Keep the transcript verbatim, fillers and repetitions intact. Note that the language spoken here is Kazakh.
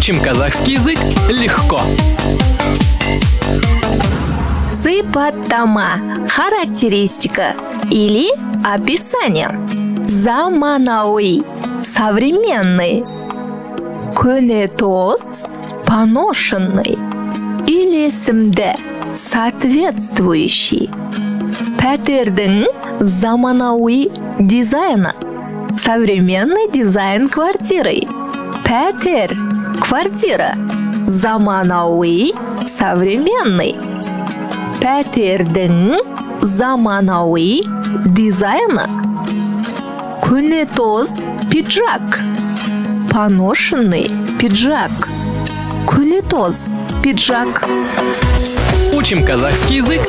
Учим казахский язык легко. Сипаттама, характеристика или описание. Заманауи, современный. Көнетоз, поношенный. Үйлесімді, соответствующий. Пәтердің заманауи дизайны. Современный дизайн квартиры. Пәтер, квартира. Заманауи, современный. Пәтердің заманауи дизайны. Көнетоз, пиджак. Поношенный пиджак. Көнетоз, пиджак. Учим казахский язык